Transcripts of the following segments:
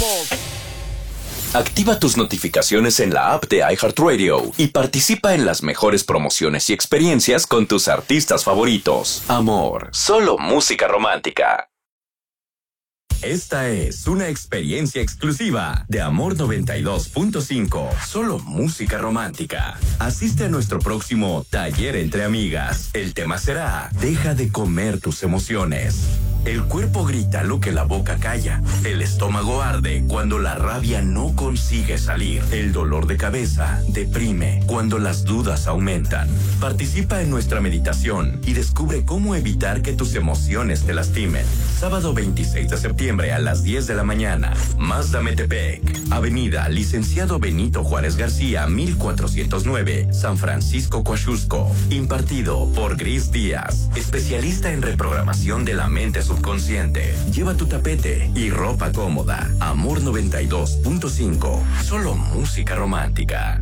Activa tus notificaciones en la app de iHeartRadio y participa en las mejores promociones y experiencias con tus artistas favoritos. Amor, solo música romántica. Esta es una experiencia exclusiva de Amor 92.5. Solo música romántica. Asiste a nuestro próximo taller entre amigas. El tema será: deja de comer tus emociones. El cuerpo grita lo que la boca calla. El estómago arde cuando la rabia no consigue salir. El dolor de cabeza deprime cuando las dudas aumentan. Participa en nuestra meditación y descubre cómo evitar que tus emociones te lastimen. Sábado 26 de septiembre a las 10 de la mañana. Mazda Metepec. Avenida Licenciado Benito Juárez García, 1409, San Francisco, Coaxusco. Impartido por Gris Díaz, especialista en reprogramación de la mente subconsciente. Lleva tu tapete y ropa cómoda. Amor 92.5. Solo música romántica.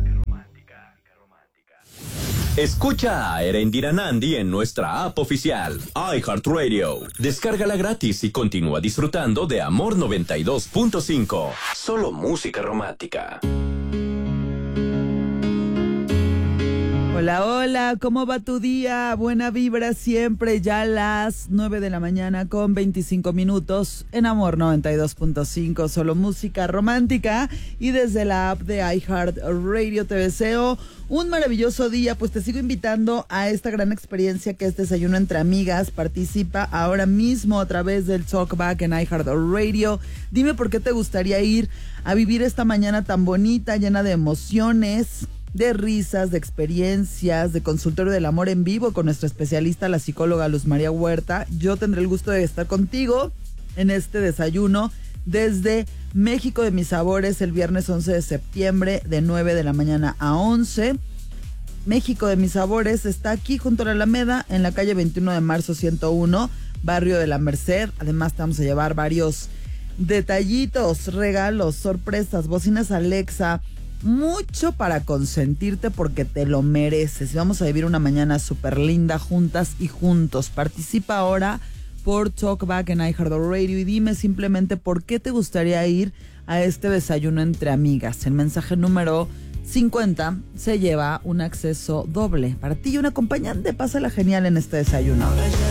Escucha a Erendira Nandi en nuestra app oficial, iHeartRadio. Descárgala gratis y continúa disfrutando de Amor 92.5. Solo música romántica. Hola, hola, ¿cómo va tu día? Buena vibra siempre, ya a las 9 de la mañana con 25 minutos en Amor 92.5, solo música romántica. Y desde la app de iHeartRadio te deseo un maravilloso día, pues te sigo invitando a esta gran experiencia que es Desayuno entre Amigas. Participa ahora mismo a través del Talkback en iHeartRadio. Dime por qué te gustaría ir a vivir esta mañana tan bonita, llena de emociones, de risas, de experiencias, de consultorio del amor en vivo con nuestra especialista, la psicóloga Luz María Huerta. Yo tendré el gusto de estar contigo en este desayuno desde México de Mis Sabores el viernes 11 de septiembre de 9 de la mañana a 11. México de Mis Sabores está aquí junto a la Alameda en la calle 21 de marzo 101, barrio de la Merced. Además te vamos a llevar varios detallitos, regalos, sorpresas, bocinas Alexa, mucho para consentirte porque te lo mereces. Y vamos a vivir una mañana súper linda juntas y juntos. Participa ahora por Talkback en iHeartRadio y dime simplemente por qué te gustaría ir a este desayuno entre amigas. El mensaje número 50 se lleva un acceso doble para ti y un acompañante. Pásala genial en este desayuno.